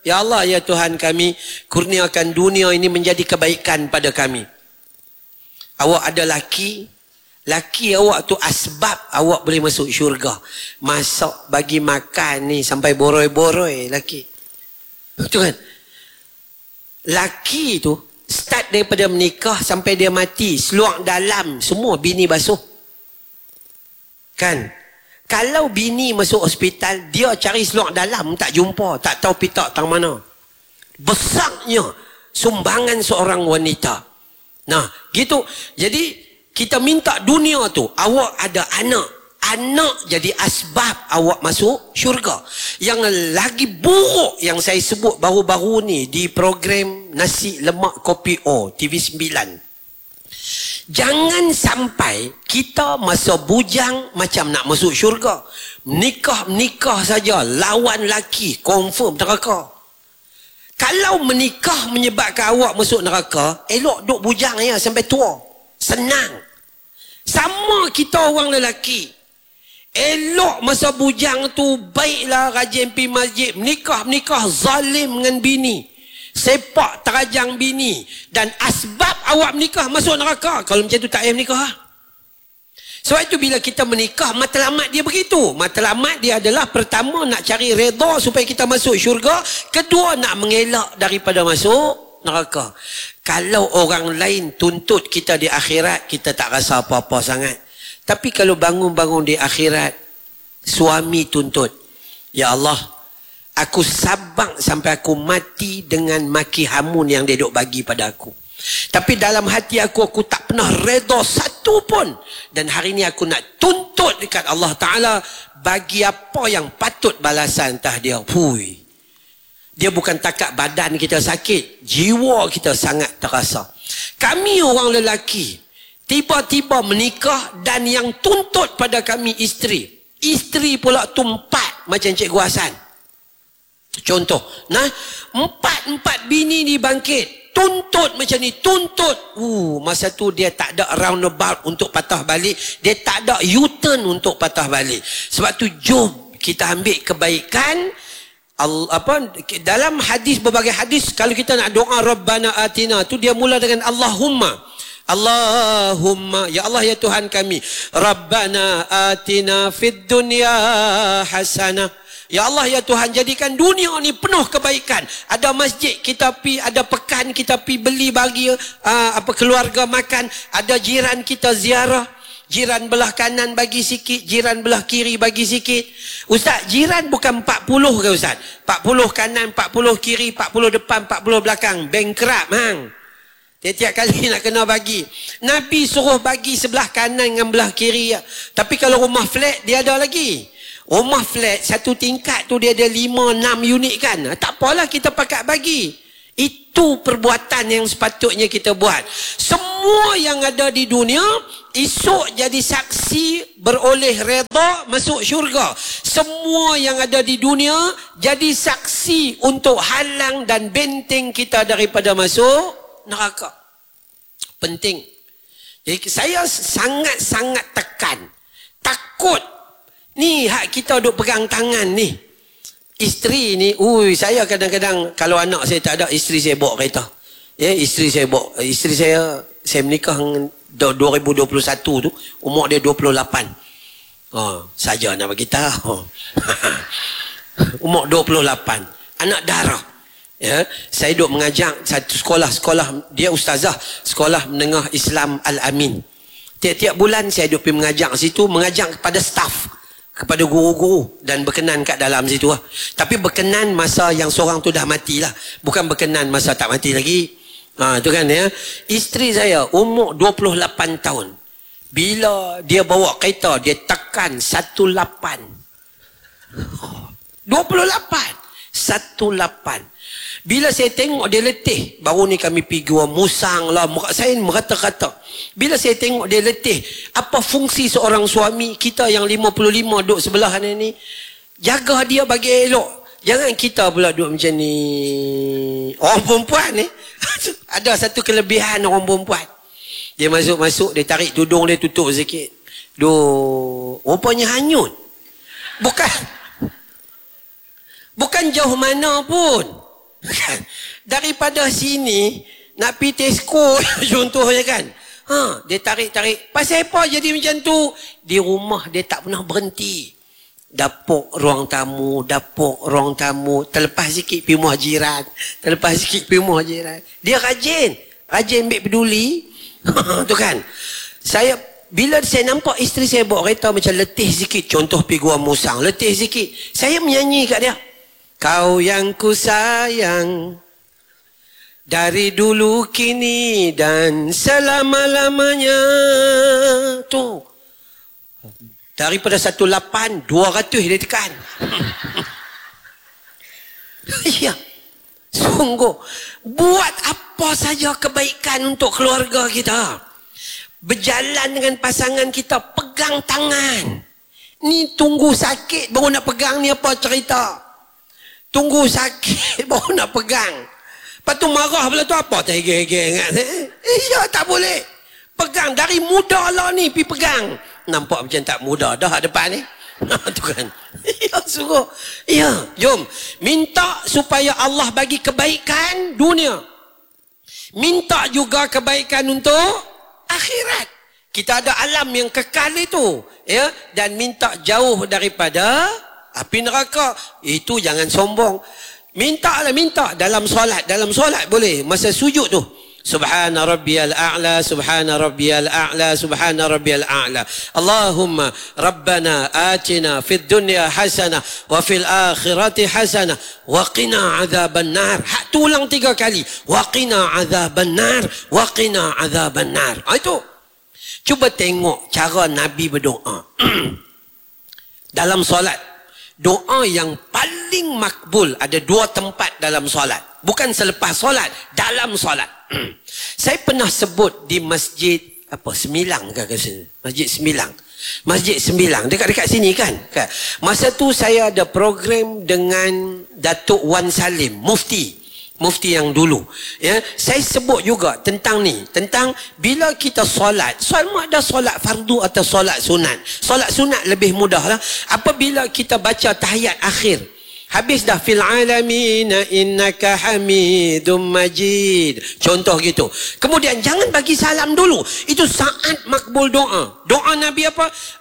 Ya Allah, ya Tuhan kami, kurniakan dunia ini menjadi kebaikan pada kami. Awak ada laki awak tu asbab awak boleh masuk syurga. Masak bagi makan ni sampai boroi-boroi laki. Betul kan? Laki tu start daripada menikah sampai dia mati, seluar dalam semua bini basuh. Kan? Kalau bini masuk hospital, dia cari seluar dalam tak jumpa, tak tahu pitak tang mana. Besarnya sumbangan seorang wanita. Nah, gitu. Jadi kita minta dunia tu, awak ada anak jadi asbab awak masuk syurga. Yang lagi buruk yang saya sebut baru-baru ni di program Nasi Lemak Kopi O TV9. Jangan sampai kita masa bujang macam nak masuk syurga. Menikah saja lawan laki, confirm neraka. Kalau menikah menyebabkan awak masuk neraka, elok duk bujang ya sampai tua. Senang. Sama kita orang lelaki. Elok masa bujang tu baiklah rajin pergi masjid, menikah zalim dengan bini. Sepak terajang bini dan asbab awak menikah masuk neraka. Kalau macam tu tak payah menikah. Sebab itu bila kita menikah, matlamat dia begitu. Matlamat dia adalah pertama nak cari redha supaya kita masuk syurga, kedua nak mengelak daripada masuk neraka. Kalau orang lain tuntut kita di akhirat, kita tak rasa apa-apa sangat. Tapi kalau bangun-bangun di akhirat, suami tuntut, ya Allah, aku sabang sampai aku mati dengan maki hamun yang dia duk bagi pada aku. Tapi dalam hati aku tak pernah redha satu pun. Dan hari ni aku nak tuntut dekat Allah Ta'ala, bagi apa yang patut balasan entah dia. Hui. Dia bukan takat badan kita sakit, jiwa kita sangat terasa. Kami orang lelaki tiba-tiba menikah dan yang tuntut pada kami isteri. Isteri pula tumpat macam Cikgu Hasan. Contoh, nah, empat bini ni bangkit, tuntut macam ni, tuntut. Masa tu dia tak ada roundabout untuk patah balik, dia tak ada U-turn untuk patah balik. Sebab tu jom kita ambil kebaikan. Dalam hadis, berbagai hadis, kalau kita nak doa Rabbana atina tu dia mula dengan Allahumma, ya Allah ya Tuhan kami, Rabbana atina fid dunya hasanah. Ya Allah ya Tuhan, jadikan dunia ni penuh kebaikan. Ada masjid kita pi, ada pekan kita pi beli bagi keluarga makan, ada jiran kita ziarah. Jiran belah kanan bagi sikit, jiran belah kiri bagi sikit. Ustaz, jiran bukan 40 ke Ustaz? 40 kanan, 40 kiri, 40 depan, 40 belakang. Bankrupt, hang. Tiap-tiap kali nak kena bagi. Nabi suruh bagi sebelah kanan dengan belah kiri. Tapi kalau rumah flat, dia ada lagi. Rumah flat, satu tingkat tu dia ada 5-6 unit kan. Tak apalah kita pakat bagi. Itu perbuatan yang sepatutnya kita buat. Semua yang ada di dunia, esok jadi saksi beroleh redha masuk syurga. Semua yang ada di dunia jadi saksi untuk halang dan benteng kita daripada masuk neraka. Penting. Jadi saya sangat-sangat tekan. Takut. Ni hak kita duk pegang tangan ni. Isteri ni, saya kadang-kadang kalau anak saya tak ada, isteri saya bawa kereta. Ya, isteri saya menikah 2021 tu, umur dia 28. Saja nak bagi tahu. Umur 28. Anak darah. Ya, saya duk mengajar satu sekolah dia ustazah, sekolah menengah Islam Al-Amin. Tiap-tiap bulan saya duk pergi mengajar situ, mengajar kepada staf, kepada guru-guru dan berkenan kat dalam situ lah. Tapi berkenan masa yang seorang tu dah mati lah, bukan berkenan masa tak mati lagi. Tu kan ya. Isteri saya umur 28 tahun. Bila dia bawa kereta, dia tekan 18. 18. Bila saya tengok dia letih, baru ni kami pergi gua musang lah, muka saya merata-rata. Bila saya tengok dia letih, apa fungsi seorang suami kita yang 55 duduk sebelah ni? Jaga dia bagi elok. Jangan kita pula duduk macam ni. Orang perempuan ni ada satu kelebihan orang perempuan. Dia masuk-masuk, dia tarik tudung dia tutup sikit. Rupanya hanyut. Bukan jauh mana pun. Kan? Daripada sini nak pergi Tesco contohnya kan. Dia tarik-tarik. Pasal apa jadi macam tu? Di rumah dia tak pernah berhenti. Dapur ruang tamu, terlepas sikit pergi rumah jiran, Dia rajin ambil peduli. Tu kan. Bila saya nampak isteri saya bawa kereta macam letih sikit, contoh pergi Gua Musang, letih sikit, saya menyanyi kat dia. Kau yang ku sayang dari dulu kini dan selama-lamanya. Tu. Daripada 18, 200 dia tekan. Ya. Sungguh. Buat apa saja kebaikan untuk keluarga kita. Berjalan dengan pasangan kita, pegang tangan. Ni tunggu sakit baru nak pegang, ni apa cerita? Tunggu sakit baru nak pegang. Lepas tu marah pula tu, apa terhege-hege ingat? Ya, tak boleh. Pegang dari muda lah ni, pergi pegang. Nampak macam tak muda dah depan ni. Tu kan. Ya, sungguh. Ya, jom. Minta supaya Allah bagi kebaikan dunia. Minta juga kebaikan untuk akhirat. Kita ada alam yang kekal itu. Ya, dan minta jauh daripada api neraka. Itu jangan sombong. Minta dalam solat boleh. Masa sujud tu. Subhana rabbiyal a'la, subhana rabbiyal a'la, subhana rabbiyal a'la. Allahumma rabbana atina fid dunya hasanah wa fil akhirati hasanah wa qina adzaban nar. Hak tu ulang 3 kali. Wa qina adzaban nar, wa qina adzaban nar. Itu. Cuba tengok cara Nabi berdoa. Dalam solat. Doa yang paling makbul ada 2 tempat dalam solat. Bukan selepas solat, dalam solat. Saya pernah sebut di masjid Semilang ke sini? Masjid Semilang dekat-dekat sini kan? Masa tu saya ada program dengan Datuk Wan Salim, mufti yang dulu. Ya, saya sebut juga tentang ni, tentang bila kita solat ada solat fardu atau solat sunat. Solat sunat lebih mudah lah. Apabila kita baca tahiyat akhir, habis dah fil alamin innaka hamidum majid. Contoh gitu. Kemudian jangan bagi salam dulu. Itu saat makbul doa. Doa Nabi apa?